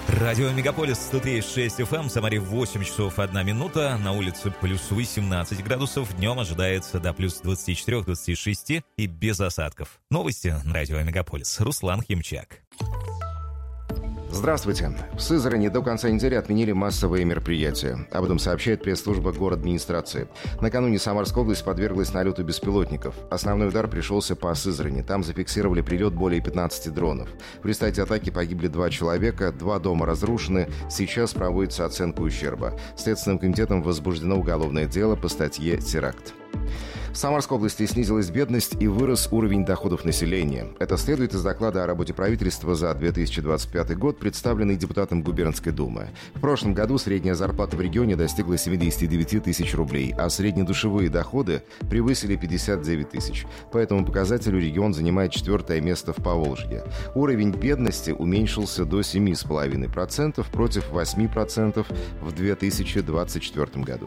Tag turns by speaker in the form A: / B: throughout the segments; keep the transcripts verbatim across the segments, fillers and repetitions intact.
A: Радио Мегаполис сто три и шесть эф эм, в Самаре восемь часов одна минута, на улице плюс восемнадцать градусов, днем ожидается до плюс двадцати четырёх — двадцати шести и без осадков. Новости на Радио Мегаполис. Руслан Химчак.
B: Здравствуйте. В Сызрани до конца недели отменили массовые мероприятия. Об этом сообщает пресс-служба городадминистрации. Накануне Самарская область подверглась налету беспилотников. Основной удар пришелся по Сызрани. Там зафиксировали прилет более пятнадцати дронов. В результате атаки погибли два человека, два дома разрушены. Сейчас проводится оценка ущерба. Следственным комитетом возбуждено уголовное дело по статье «Теракт». В Самарской области снизилась бедность и вырос уровень доходов населения. Это следует из доклада о работе правительства за две тысячи двадцать пятый год, представленный депутатом Губернской думы. В прошлом году средняя зарплата в регионе достигла семидесяти девяти тысяч рублей, а среднедушевые доходы превысили пятьдесят девять тысяч. По этому показателю регион занимает четвертое место в Поволжье. Уровень бедности уменьшился до семи целых пяти десятых процента против восьми процентов в две тысячи двадцать четвёртом году.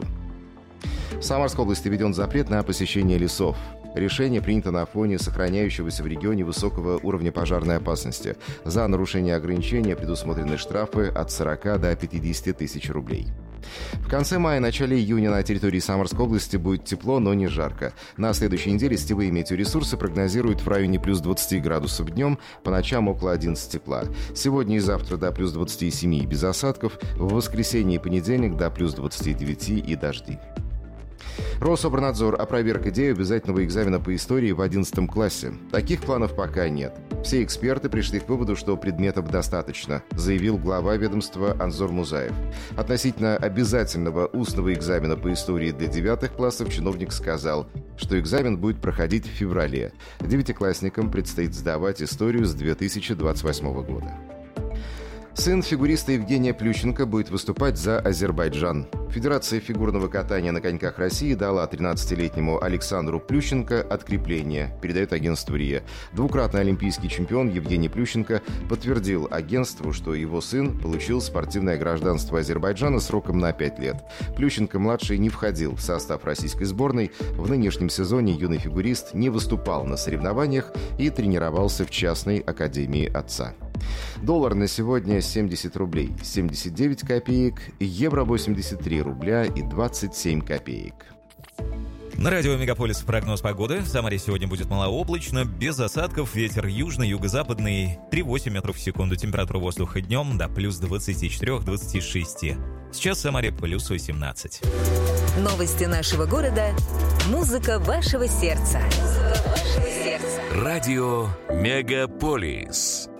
B: В Самарской области введен запрет на посещение лесов. Решение принято на фоне сохраняющегося в регионе высокого уровня пожарной опасности. За нарушение ограничения предусмотрены штрафы от сорока до пятидесяти тысяч рублей. В конце мая, начале июня на территории Самарской области будет тепло, но не жарко. На следующей неделе сетевые метеоресурсы прогнозируют в районе плюс двадцати градусов днем, по ночам около одиннадцати тепла. Сегодня и завтра до плюс двадцати семи без осадков, в воскресенье и понедельник до плюс двадцати девяти и дожди. Рособорнадзор опроверг идею обязательного экзамена по истории в одиннадцатом классе. Таких планов пока нет. Все эксперты пришли к выводу, что предметов достаточно, заявил глава ведомства Анзор Музаев. Относительно обязательного устного экзамена по истории для девятых классов чиновник сказал, что экзамен будет проходить в феврале. Девятиклассникам предстоит сдавать историю с две тысячи двадцать восьмого года. Сын фигуриста Евгения Плющенко будет выступать за Азербайджан. Федерация фигурного катания на коньках России дала тринадцатилетнему Александру Плющенко открепление, передает агентство РИА. Двукратный олимпийский чемпион Евгений Плющенко подтвердил агентству, что его сын получил спортивное гражданство Азербайджана сроком на пять лет. Плющенко-младший не входил в состав российской сборной. В нынешнем сезоне юный фигурист не выступал на соревнованиях и тренировался в частной академии отца. Доллар на сегодня семьдесят рублей семьдесят девять копеек, евро восемьдесят три рубля и двадцать семь копеек.
A: На радио Мегаполис прогноз погоды. В Самаре сегодня будет малооблачно, без осадков, ветер южный, юго-западный, три целых восемь метров в секунду. Температура воздуха днем до плюс двадцати четырёх — двадцати шести. Сейчас в Самаре плюс восемнадцать.
C: Новости нашего города. Музыка вашего сердца. Музыка вашего сердца.
D: Радио Мегаполис.